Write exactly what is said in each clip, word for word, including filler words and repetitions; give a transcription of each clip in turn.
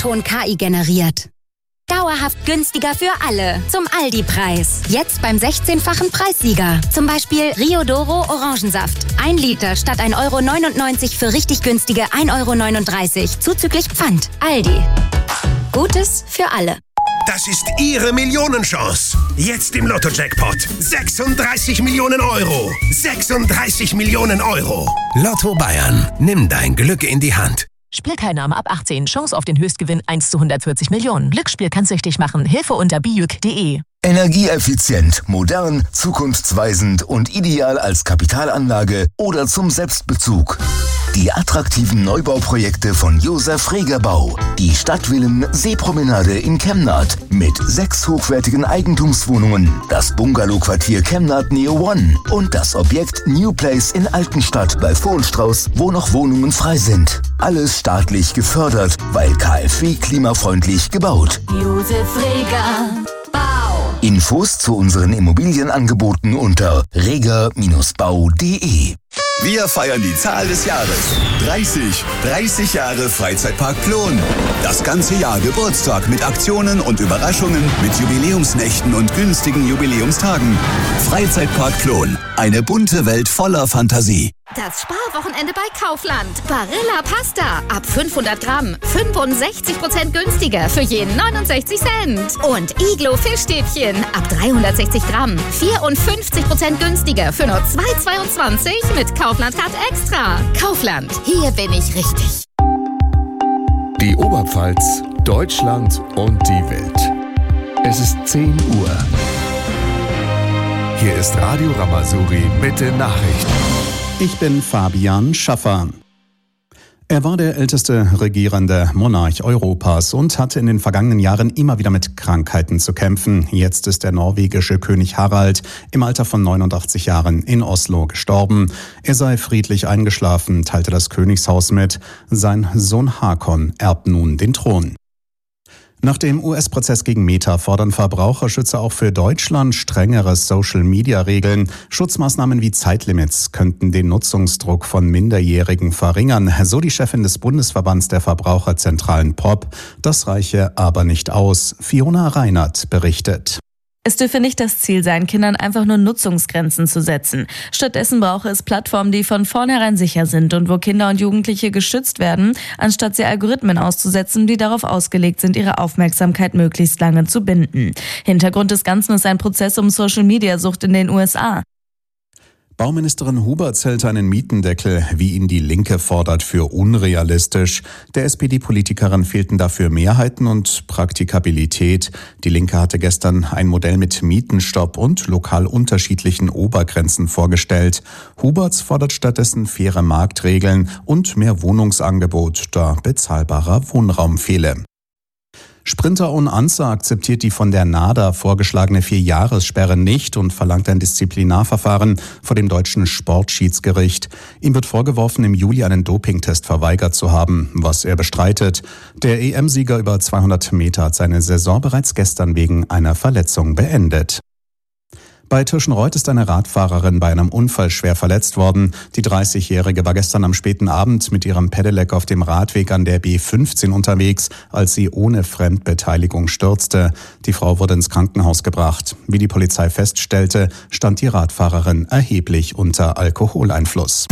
O-Ton K I generiert. Dauerhaft günstiger für alle. Zum Aldi-Preis. Jetzt beim sechzehnfachen Preissieger. Zum Beispiel Rio Doro Orangensaft. Ein Liter statt ein Euro neunundneunzig für richtig günstige ein Euro neununddreißig. Zuzüglich Pfand. Aldi. Gutes für alle. Das ist Ihre Millionenchance. Jetzt im Lotto-Jackpot. sechsunddreißig Millionen Euro. sechsunddreißig Millionen Euro. Lotto Bayern. Nimm dein Glück in die Hand. Spielteilnahme ab achtzehn. Chance auf den Höchstgewinn eins zu hundertvierzig Millionen. Glücksspiel kann süchtig machen. Hilfe unter bijuk punkt de. Energieeffizient, modern, zukunftsweisend und ideal als Kapitalanlage oder zum Selbstbezug. Die attraktiven Neubauprojekte von Josef Reger Bau. Die Stadtvillen Seepromenade in Kemnath mit sechs hochwertigen Eigentumswohnungen, das Bungalowquartier Kemnath Neo One und das Objekt New Place in Altenstadt bei Vohlstrauß, wo noch Wohnungen frei sind. Alles staatlich gefördert, weil KfW klimafreundlich gebaut. Josef Reger Bau. Infos zu unseren Immobilienangeboten unter reger Bindestrich bau punkt de. Wir feiern die Zahl des Jahres. dreißig. dreißig Jahre Freizeitpark Plon. Das ganze Jahr Geburtstag mit Aktionen und Überraschungen, mit Jubiläumsnächten und günstigen Jubiläumstagen. Freizeitpark Plon. Eine bunte Welt voller Fantasie. Das Sparwochenende bei Kaufland. Barilla Pasta. Ab fünfhundert Gramm. fünfundsechzig Prozent günstiger für jeden neunundsechzig Cent. Und Iglo Fischstäbchen. Ab dreihundertsechzig Gramm. vierundfünfzig Prozent günstiger für nur zwei Euro zweiundzwanzig mit Kaufland Card Extra. Kaufland. Hier bin ich richtig. Die Oberpfalz, Deutschland und die Welt. Es ist zehn Uhr. Hier ist Radio Ramazouri mit den Nachrichten. Ich bin Fabian Schaffer. Er war der älteste regierende Monarch Europas und hatte in den vergangenen Jahren immer wieder mit Krankheiten zu kämpfen. Jetzt ist der norwegische König Harald im Alter von neunundachtzig Jahren in Oslo gestorben. Er sei friedlich eingeschlafen, teilte das Königshaus mit. Sein Sohn Hakon erbt nun den Thron. Nach dem U S-Prozess gegen Meta fordern Verbraucherschützer auch für Deutschland strengere Social-Media-Regeln. Schutzmaßnahmen wie Zeitlimits könnten den Nutzungsdruck von Minderjährigen verringern, so die Chefin des Bundesverbands der Verbraucherzentralen P O P. Das reiche aber nicht aus. Fiona Reinert berichtet. Es dürfe nicht das Ziel sein, Kindern einfach nur Nutzungsgrenzen zu setzen. Stattdessen brauche es Plattformen, die von vornherein sicher sind und wo Kinder und Jugendliche geschützt werden, anstatt sie Algorithmen auszusetzen, die darauf ausgelegt sind, ihre Aufmerksamkeit möglichst lange zu binden. Hintergrund des Ganzen ist ein Prozess um Social-Media-Sucht in den U S A. Bauministerin Huberts hält einen Mietendeckel, wie ihn die Linke fordert, für unrealistisch. Der S P D-Politikerin fehlten dafür Mehrheiten und Praktikabilität. Die Linke hatte gestern ein Modell mit Mietenstopp und lokal unterschiedlichen Obergrenzen vorgestellt. Huberts fordert stattdessen faire Marktregeln und mehr Wohnungsangebot, da bezahlbarer Wohnraum fehle. Sprinter Un Ansa akzeptiert die von der NADA vorgeschlagene Vierjahressperre nicht und verlangt ein Disziplinarverfahren vor dem deutschen Sportschiedsgericht. Ihm wird vorgeworfen, im Juli einen Dopingtest verweigert zu haben, was er bestreitet. Der E M-Sieger über zweihundert Meter hat seine Saison bereits gestern wegen einer Verletzung beendet. Bei Tirschenreuth ist eine Radfahrerin bei einem Unfall schwer verletzt worden. Die dreißigjährige war gestern am späten Abend mit ihrem Pedelec auf dem Radweg an der B fünfzehn unterwegs, als sie ohne Fremdbeteiligung stürzte. Die Frau wurde ins Krankenhaus gebracht. Wie die Polizei feststellte, stand die Radfahrerin erheblich unter Alkoholeinfluss.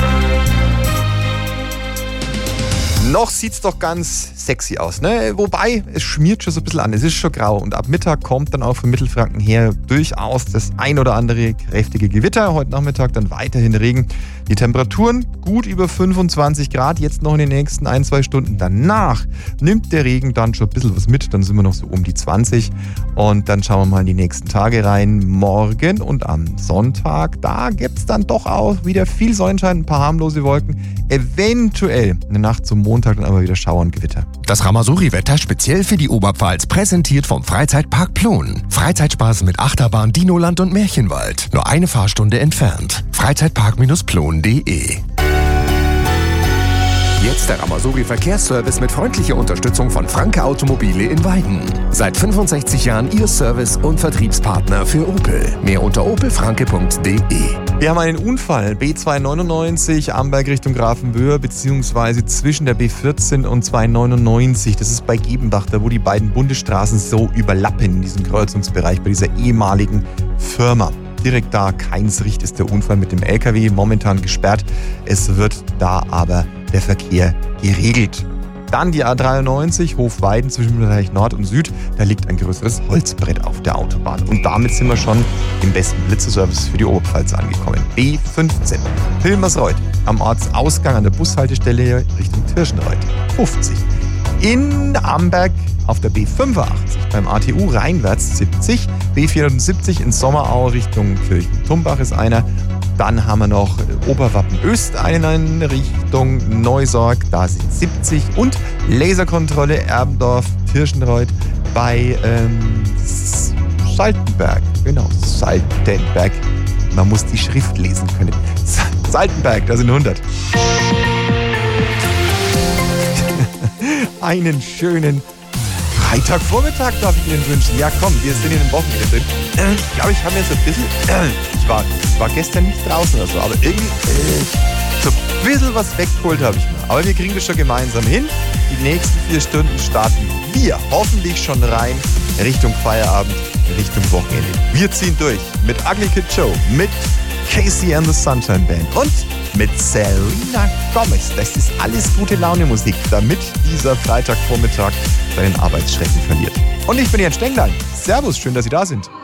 Noch sieht's doch ganz sexy aus, ne? Wobei, es schmiert schon so ein bisschen an. Es ist schon grau und ab Mittag kommt dann auch von Mittelfranken her durchaus das ein oder andere kräftige Gewitter. Heute Nachmittag dann weiterhin Regen. Die Temperaturen gut über fünfundzwanzig Grad, jetzt noch in den nächsten ein, zwei Stunden. Danach nimmt der Regen dann schon ein bisschen was mit. Dann sind wir noch so um die zwanzig. Und dann schauen wir mal in die nächsten Tage rein. Morgen und am Sonntag, da gibt's dann doch auch wieder viel Sonnenschein, ein paar harmlose Wolken. Eventuell eine Nacht zum Montag dann aber wieder Schauer und Gewitter. Das Ramazouri-Wetter speziell für die Oberpfalz, präsentiert vom Freizeitpark Plon. Freizeitspaß mit Achterbahn, Dinoland und Märchenwald. Nur eine Fahrstunde entfernt. Freizeitpark Bindestrich plon punkt de. Jetzt der Ramazzotti Verkehrsservice mit freundlicher Unterstützung von Franke Automobile in Weiden. Seit fünfundsechzig Jahren Ihr Service und Vertriebspartner für Opel. Mehr unter opel franke punkt de. Wir haben einen Unfall, B zweihundertneunundneunzig, Amberg Richtung Grafenwöhr, beziehungsweise zwischen der B vierzehn und zweihundertneunundneunzig. Das ist bei Gebenbach, da wo die beiden Bundesstraßen so überlappen in diesem Kreuzungsbereich bei dieser ehemaligen Firma. Direkt da, Kainsricht, ist der Unfall mit dem L K W momentan gesperrt. Es wird da aber der Verkehr geregelt. Dann die A dreiundneunzig, Hofweiden zwischen Bereich Nord und Süd. Da liegt ein größeres Holzbrett auf der Autobahn. Und damit sind wir schon im besten Blitzeservice für die Oberpfalz angekommen. B fünfzehn, Hilmersreuth. Am Ortsausgang an der Bushaltestelle Richtung Tirschenreuth. fünfzig. In Amberg auf der B fünfundachtzig beim A T U reinwärts siebzig. B vierundsiebzig in Sommerau Richtung Kirchen-Tumbach ist einer. Dann haben wir noch Oberwappen-Öst einen Richtung Neusorg, da sind siebzig. Und Laserkontrolle Erbendorf, Tirschenreuth bei ähm, Saltenberg. Genau, Saltenberg. Man muss die Schrift lesen können. Saltenberg, da sind hundert. Einen schönen Freitagvormittag darf ich Ihnen wünschen. Ja komm, wir sind in den Wochenende drin. Äh, ich glaube, ich habe mir so ein bisschen... Äh, ich, war, ich war gestern nicht draußen oder so, aber irgendwie äh, so ein bisschen was weggeholt habe ich mir. Aber wir kriegen das schon gemeinsam hin. Die nächsten vier Stunden starten wir hoffentlich schon rein Richtung Feierabend, Richtung Wochenende. Wir ziehen durch mit Ugly Kid Joe, mit Casey and the Sunshine Band und mit Selena Gomez. Das ist alles gute Laune Musik, damit dieser Freitagvormittag seinen Arbeitsschrecken verliert. Und ich bin Jan Stenglein. Servus, schön, dass Sie da sind.